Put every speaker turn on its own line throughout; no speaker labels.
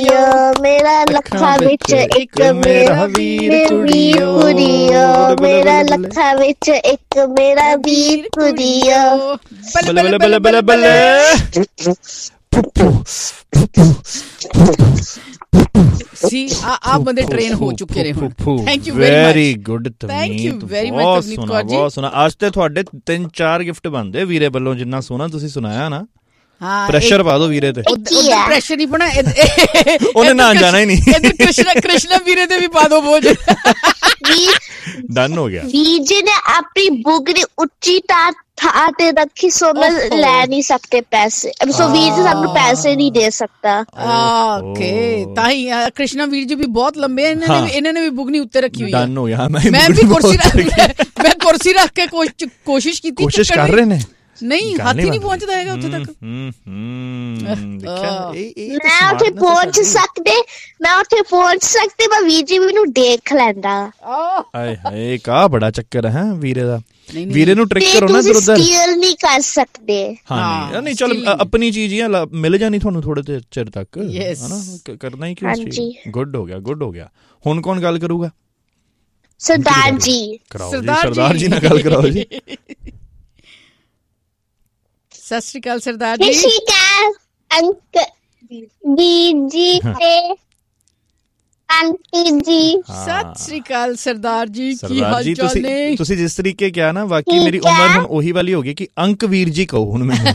ਕੁੜੀਓ ਮੇਰਾ ਲੱਖਾਂ ਵਿੱਚ ਇੱਕ ਮੇਰਾ ਵੀਰ ਕੁੜੀਓ ਮੇਰਾ ਲੱਖਾਂ ਵਿੱਚ ਇੱਕ ਮੇਰਾ ਵੀਰ ਕੁੜੀਓ
ਬੱਲੇ ਬੱਲੇ ਬੱਲੇ ਬੱਲੇ
ਸੀ ਆ ਬੰਦੇ ਟ੍ਰੇਨ ਹੋ ਚੁੱਕੇ ਨੇ ਹੁਣ। Thank you
very good
thank you very much
ਬਹੁਤ ਸੋਹਣਾ ਬਹੁਤ ਸੋਹਣਾ। ਅੱਜ ਤੇ ਤੁਹਾਡੇ 3-4 ਗਿਫਟ ਬਣਦੇ ਵੀਰੇ ਵੱਲੋਂ, ਜਿੰਨਾ ਸੋਹਣਾ ਤੁਸੀਂ ਸੁਣਾਇਆ ਨਾ। ਹਾਂ ਪ੍ਰੈਸ਼ਰ ਪਾ ਦੋ ਵੀਰੇ ਤੇ।
ਪ੍ਰੈਸ਼ਰ ਨਹੀਂ ਪਾਉਣਾ,
ਉਹਨੇ ਨਾ ਜਾਣਾ ਹੀ ਨਹੀਂ।
ਕ੍ਰਿਸ਼ਨਾ ਵੀਰੇ ਤੇ ਵੀ ਪਾ ਦੋ ਬੋਝ।
ਡਨ ਹੋ ਗਿਆ।
ਵੀਰ ਜੀ ਨੇ ਆਪਣੀ ਬੁਗੜੀ ਉੱਚੀ ਥਾਂ ਤੇ ਰੱਖੀ, ਸੋ ਮੈਂ ਲੈ ਨਹੀਂ ਸਕਤੇ ਪੈਸੇ, ਸੋ ਵੀਰ ਜੀ ਸਾਨੂੰ ਪੈਸੇ ਨਹੀਂ ਦੇ ਸਕਤਾ।
ਓਕੇ ਤਾਂ ਹੀ ਕ੍ਰਿਸ਼ਨਾ ਵੀਰ ਜੀ ਵੀ ਬਹੁਤ ਲੰਬੇ ਆ, ਇਹਨਾਂ ਨੇ ਵੀ ਬੁਗਨੀ ਉੱਤੇ ਰੱਖੀ ਹੋਈ ਹੈ।
ਡਨ ਹੋ ਗਿਆ।
ਮੈਂ ਵੀ ਕੁਰਸੀ ਰੱਖ ਕੇ ਕੋਸ਼ਿਸ਼ ਕੀਤੀ,
ਕੋਸ਼ਿਸ਼ ਕਰ ਰਹੇ ਨੇ,
ਨਹੀਂ ਹੱਥ ਹੀ ਨਹੀਂ ਪਹੁੰਚਦਾ ਹੈਗਾ ਉੱਥੇ ਤੱਕ।
ਮੈਂ ਉੱਥੇ ਪਹੁੰਚ ਸਕਦੀ ਮੈਂ ਵੀਰ ਜੀ ਮੈਨੂੰ ਦੇਖ ਲੈਂਦਾ।
ਹਾਏ ਹਾਏ ਕਾ ਬੜਾ ਚੱਕਰ ਹੈ ਵੀਰੇ ਦਾ। ਵੀਰੇ ਨੂੰ ਟ੍ਰਿਕ ਕਰੋ ਨਾ ਇੱਧਰ ਉੱਧਰ।
ਸਟੀਲ ਨਹੀਂ ਕਰ ਸਕਦੇ।
ਹਾਂ ਨਹੀਂ ਚਲ ਆਪਣੀ ਚੀਜ਼ ਹੀ ਮਿਲ ਜਾਣੀ ਤੁਹਾਨੂੰ ਥੋੜੇ ਚਿਰ ਤੱਕ, ਹਨਾ ਕਰਨਾ ਹੀ ਕਿਉਂ। ਗੁੱਡ ਹੋ ਗਿਆ ਗੁੱਡ ਹੋ ਗਿਆ। ਹੁਣ ਕੌਣ ਗੱਲ ਕਰੂਗਾ?
ਸਰਦਾਰ ਜੀ।
ਸਰਦਾਰ ਜੀ ਨਾਲ ਗੱਲ ਕਰਾਓ ਜੀ।
ਸਤਿ ਸ਼੍ਰੀ ਅਕਾਲ ਸਰਦਾਰ ਜੀ।
ਸਤਿ ਸ਼੍ਰੀ ਅਕਾਲ ਅੰਕਲ ਵੀਰ ਜੀ ਤੇ ਆਂਟੀ ਜੀ।
ਸਤਿ ਸ਼੍ਰੀ ਅਕਾਲ ਸਰਦਾਰ ਜੀ, ਕੀ ਹਾਲ ਚਾਲ ਨੇ?
ਤੁਸੀਂ ਜਿਸ ਤਰੀਕੇ ਕਿਹਾ ਨਾ, ਵਾਕਈ ਮੇਰੀ ਉਮਰ ਹੁਣ ਉਹੀ ਵਾਲੀ ਹੋ ਗਈ ਕਿ ਅੰਕ ਵੀਰ ਜੀ ਕਹੋ ਹੁਣ ਮੈਨੂੰ।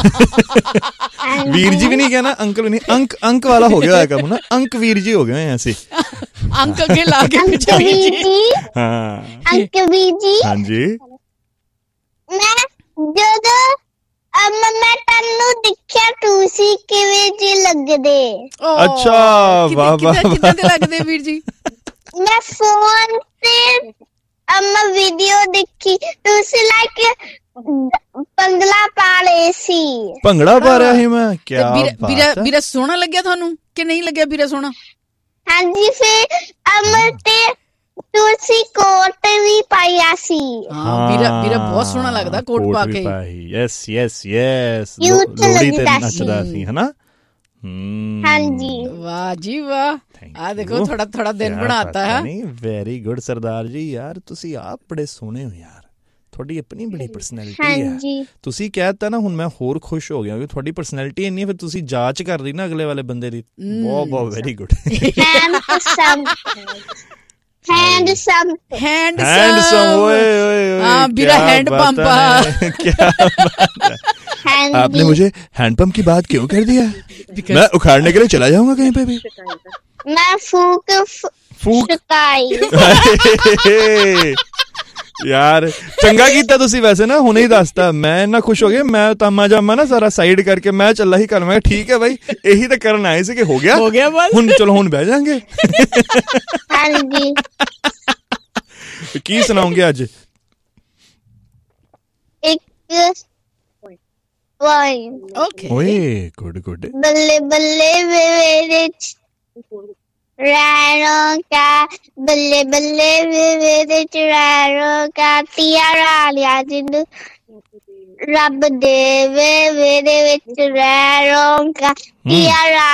ਵੀਰ ਜੀ ਵੀ ਨਹੀਂ ਕਹਿਣਾ, ਅੰਕਲ ਵੀ ਨਹੀਂ, ਅੰਕ ਵਾਲਾ ਹੋ ਗਿਆ ਕੰਮ ਨਾ, ਅੰਕ ਵੀਰ ਜੀ ਹੋ ਗਏ ਅਸੀਂ।
ਅੰਕ ਅੱਗੇ ਲਾ ਕੇ
ਅੰਕ ਵੀਰ ਜੀ।
ਹਾਂ
ਅੰਕ ਵੀਰ ਜੀ।
ਹਾਂਜੀ
ਮੈਂ ਜਦੋਂ ਮੈਂ ਤੈਨੂੰ ਦੇਖਿਆ ਤੁਸੀਂ ਕਿਵੇਂ ਜੀ ਲੱਗਦੇ?
ਅੱਛਾ ਵਾਹ ਵਾਹ।
ਕਿੱਦਾਂ ਦੇ ਲੱਗਦੇ ਵੀਰ ਜੀ?
ਮੈਂ ਫੋਨ ਤੇ ਵੀਡੀਓ ਦੇਖੀ, ਤੁਸੀਂ ਭੰਗੜਾ ਪਾ ਰਹੇ ਸੀ।
ਭੰਗੜਾ ਪਾ ਰਿਹਾ ਸੀ ਮੈਂ? ਕਿਆ
ਵੀਰਾ ਸੋਹਣਾ ਲੱਗਿਆ ਤੁਹਾਨੂੰ ਕਿ ਨਹੀਂ ਲੱਗਿਆ ਵੀਰਾ ਸੋਹਣਾ?
ਹਾਂਜੀ ਫਿਰ ਤੇ ਤੁਸੀਂ ਕੋਟ ਵੀ ਪਾਇਆ ਸੀ।
ਵੀਰਾ ਬਹੁਤ ਸੋਹਣਾ ਲੱਗਦਾ ਕੋਟ ਪਾ ਕੇ।
ਯੈਸ ਯੈਸ ਯੈਸ ਲੋਹੜੀ ਤੇ ਨੱਚਦਾ ਸੀ ਹਨਾ।
ਹਾਂਜੀ
ਵਾਹ ਜੀ ਵਾਹ। ਆ ਦੇਖੋ ਥੋੜਾ ਦਿਨ ਬਣਾਤਾ ਹੈ।
Very good Sardar ji. ਯਾਰ ਤੁਸੀਂ ਆਪ ਬੜੇ ਸੋਹਣੇ ਹੋ ਯਾਰ, ਤੁਹਾਡੀ ਆਪਣੀ ਬੜੀ ਪਰਸਨੈਲਿਟੀ ਹੈ। ਤੁਸੀਂ ਕਹਿ ਦਿੱਤਾ ਨਾ, ਹੁਣ ਮੈਂ ਹੋਰ ਖੁਸ਼ ਹੋ ਗਿਆ ਕਿ ਤੁਹਾਡੀ ਪਰਸਨੈਲਿਟੀ ਇੰਨੀ ਹੈ, ਫਿਰ ਤੁਸੀਂ ਜਾਂਚ ਕਰ ਲਈ ਨਾ ਅਗਲੇ ਵਾਲੇ ਬੰਦੇ ਦੀ। ਬਹੁਤ ਬਹੁਤ ਵੈਰੀ ਗੁੱਡ।
हैंडसम
ओए
मेरा हैंड पंप।
आपने मुझे हैंड पंप की बात क्यों कर दिया? मैं उखाड़ने के लिए चला जाऊंगा कहीं पे भी।
मैं फूक
यार चंगा कीता तुसी वैसे ना, हुणे ही दसता। मैं इन्ना खुश हो गया, मैं तामा जामा ना सारा साइड करके मैं चला ही कर। मैं ठीक है भाई, यही तो करन आए सी कि हो गया
बस।
हुण चलो हुण बह जाएंगे। की सुनाओगे आज? ओए गुड गुड।
बल्ले बल्ले मेरे रैनों का, बल्ले बल्ले मेरे रैनों का तियारा लिया जिंदू रब देवे मेरे विच रैनों का तियारा।